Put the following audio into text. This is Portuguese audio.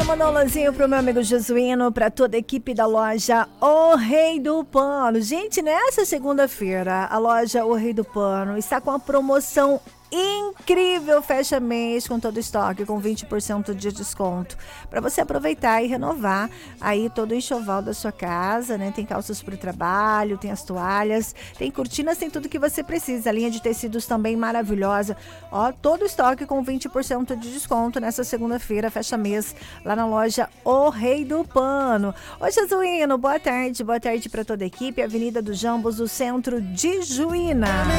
Quero mandar um alôzinho pro meu amigo Jesuíno, para toda a equipe da loja O Rei do Pano. Gente, nessa segunda-feira, a loja O Rei do Pano está com a promoção incrível, fecha mês com todo o estoque, com 20% de desconto, para você aproveitar e renovar aí todo o enxoval da sua casa, né? Tem calças para o trabalho, tem as toalhas, tem cortinas, tem tudo que você precisa. A linha de tecidos também maravilhosa. Ó, todo o estoque com 20% de desconto nessa segunda-feira, fecha mês, lá na loja O Rei do Pano. Ô, Jesuíno, boa tarde para toda a equipe. Avenida dos Jambos, do centro de Juína.